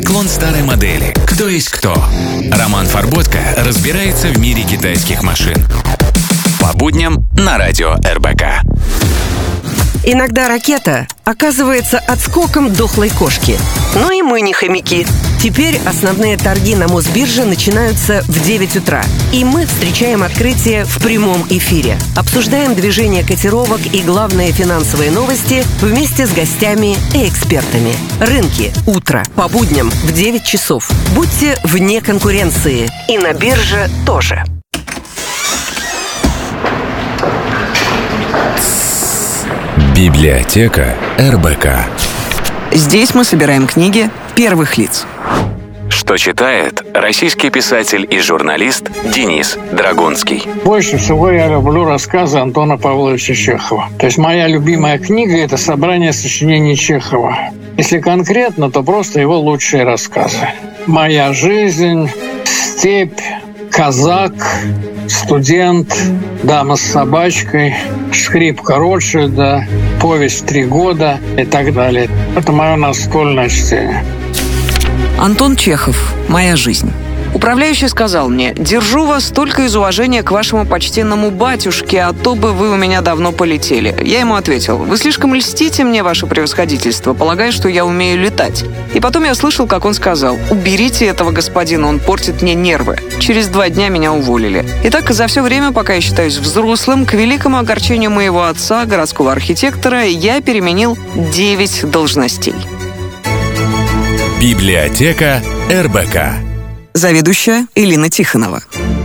Переклон старой модели. Кто есть кто. Роман Фарботко разбирается в мире китайских машин. По будням на радио РБК. Иногда ракета оказывается отскоком дохлой кошки. Но и мы не хомяки. Теперь основные торги на Мосбирже начинаются в 9 утра. И мы встречаем открытие в прямом эфире. Обсуждаем движение котировок и главные финансовые новости вместе с гостями и экспертами. Рынки. Утро. По будням в 9 часов. Будьте вне конкуренции. И на бирже тоже. Библиотека РБК. Здесь мы собираем книги первых лиц. Что читает российский писатель и журналист Денис Драгунский. Больше всего я люблю рассказы Антона Павловича Чехова. То есть моя любимая книга – это собрание сочинений Чехова. Если конкретно, то просто его лучшие рассказы. «Моя жизнь», «Степь», «Казак», «Студент», «Дама с собачкой», «Скрипка Ротшильда», «Повесть в 3 года» и так далее. Это мое настольное чтение. Антон Чехов. «Моя жизнь». Управляющий сказал мне: «Держу вас только из уважения к вашему почтенному батюшке, а то бы вы у меня давно полетели». Я ему ответил: «Вы слишком льстите мне, ваше превосходительство, полагая, что я умею летать». И потом я слышал, как он сказал: «Уберите этого господина, он портит мне нервы». Через 2 дня меня уволили. Итак, за все время, пока я считаюсь взрослым, к великому огорчению моего отца, городского архитектора, я переменил 9 должностей. Библиотека РБК. Заведующая Элина Тихонова.